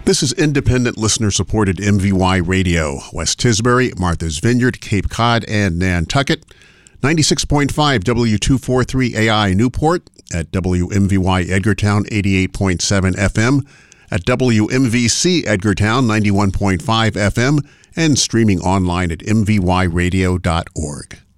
This is independent listener-supported MVY Radio. West Tisbury, Martha's Vineyard, Cape Cod, and Nantucket. 96.5 W243 AI Newport, at WMVY Edgartown 88.7 FM, at WMVC Edgartown 91.5 FM, and streaming online at mvyradio.org.